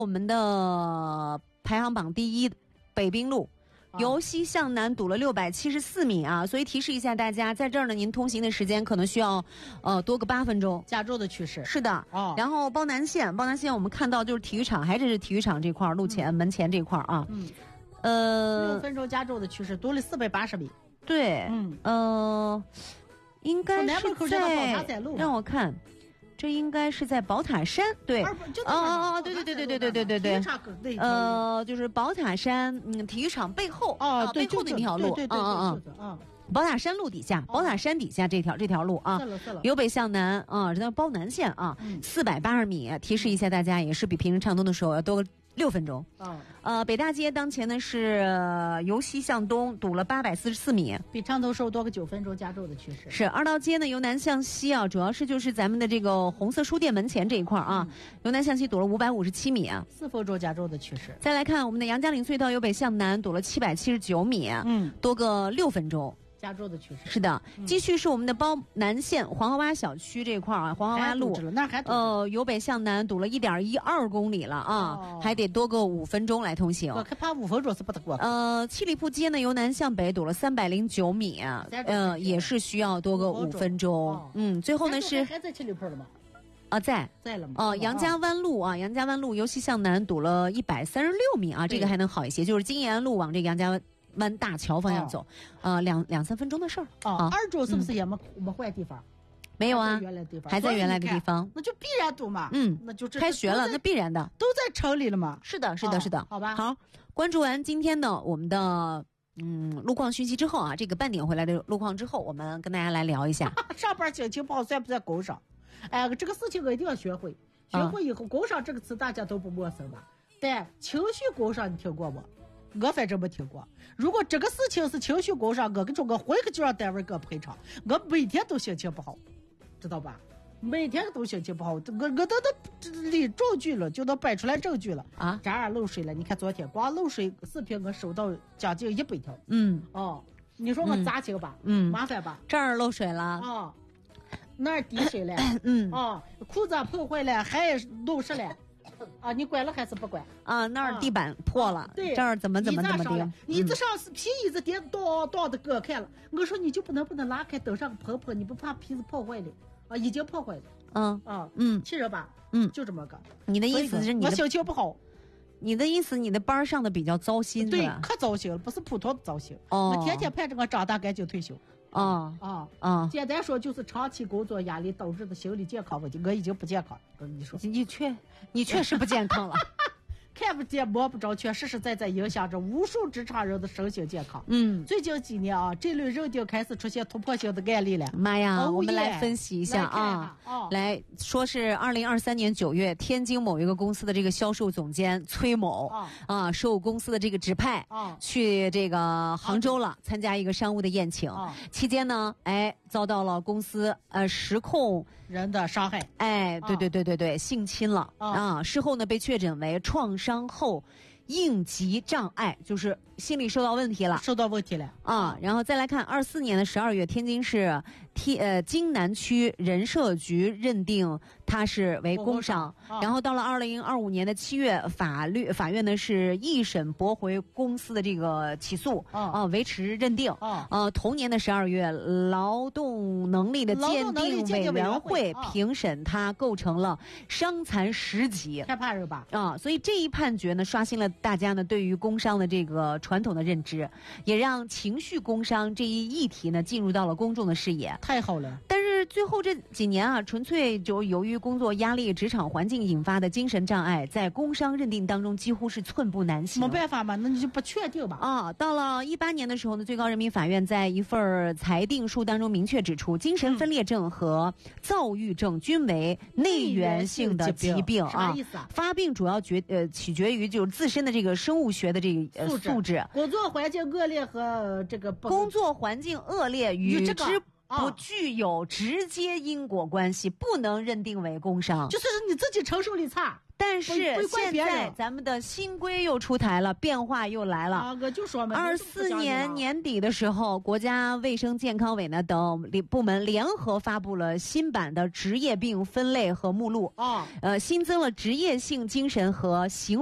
我们的排行榜第一北滨路由西向南堵了674米啊，所以提示一下大家，在这儿呢，您通行的时间可能需要多个8分钟。 加州的趋势是的哦。 然后包南线我们看到就是体育场，还是体育场这块路前、门前这块啊。 6分钟加州的趋势，堵了480米。 对，应该是在让我看。这应该是在宝塔山，对，对，就是宝塔山体育场背后背后的那条路，宝塔山路底下，宝塔山底下这条路啊，由北向南啊，这叫包南线啊，480米。提示一下大家，也是比平时畅通的时候要多个6分钟。北大街当前呢是由西向东堵了844米， 比畅通时候多个9分钟。加州的趋势是二道街呢由南向西啊，主要是就是咱们的这个红色书店门前这一块啊，由南向西堵了557米啊 ，4分钟。加州的趋势。 再来看我们的杨家岭隧道由北向南堵了779米，多个6分钟。 加州的趋势是的，继续是我们的包南线黄河洼小区这块啊，黄河洼路由北向南堵了1.12公里了啊，还得多个5分钟来通行。 我看怕5分钟是不得过。 七里铺街呢由南向北堵了309米，也是需要多个5分钟。最后呢是还在七里铺了吗？ 在了吗？ 杨家湾路由西向南堵了136米啊，这个还能好一些，就是金岩路往这个杨家湾大桥方向走，2-3分钟的事儿。 二周是不是也没换地方？ 没有啊，还在原来的地方， 那就必然堵嘛。那就开学了，那必然的， 都在城里了嘛。 是的。 好吧， 好，关注完今天的我们的路况讯息之后啊，这个半点回来的路况之后，我们跟大家来聊一下。 上班心情不好算不算工伤？哎，这个事情我一定要学会以后，工伤这个词大家都不陌生吧？对，情绪工伤你听过不？我反正没听过。如果这个事情是情绪工伤，我跟你说，我回去就让单位给我赔偿。我每天都心情不好，知道吧？每天都心情不好，我都立证据了，就能摆出来证据了啊！这儿漏水了，你看昨天光漏水视频我收到将近100条。你说我咋行吧？麻烦吧？ 这儿漏水了那儿滴水了，裤子破坏了，还弄湿了。你管了还是不管啊？那儿地板破了， 对， 这儿怎么的？ 椅子上是皮椅子颠当的给我看了。我说你就不能拉开等上破，你不怕皮子破坏了已经破坏了。气人吧？就这么个。 你的意思是我心情不好。 你的意思，你的班上的比较糟心， 对，可糟心了，不是普通的糟心。我天天盼着我长大赶紧退休。简单说就是长期工作压力导致的心理健康问题，我已经不健康了。跟你说， 你确实不健康了。 看不见摸不着，却实实在在影响着无数职场人的身心健康。最近几年这类认定开始出现突破性的案例了。 妈呀，我们来分析一下来说是2023年9月，天津某一个公司的这个销售总监崔某受公司的这个指派去这个杭州了，参加一个商务的宴请。期间呢，遭到了公司实控人的伤害。 对，性侵了事后呢被确诊为创伤后应急障碍，就是心理受到问题了然后再来看24年的12月，天津市津南区人社局认定他是为工伤，然后到了2025年的7月，法院呢是一审驳回公司的这个起诉维持认定。同年的12月，劳动能力的鉴定委员会评审他构成了伤残10级， 太怕人吧所以这一判决呢刷新了大家呢对于工伤的这个传统的认知，也让情绪工伤这一议题呢进入到了公众的视野。 太好了。 但是最后这几年纯粹就由于工作压力、职场环境引发的精神障碍，在工伤认定当中几乎是寸步难行。 没办法嘛，那你就不确定吧。 到了18年的时候呢，最高人民法院在一份裁定书当中明确指出，精神分裂症和躁郁症均为内源性的疾病啥意思发病主要取决于就是自身的这个生物学的这个素质。 工作环境恶劣和这个工作环境恶劣与之不具有直接因果关系，不能认定为工伤。 就是你自己承受的差。 但是现在咱们的新规又出台了，变化又来了。 我就说嘛 ，24年年底的时候，国家卫生健康委呢等部门联合发布了新版的职业病分类和目录。新增了职业性精神和行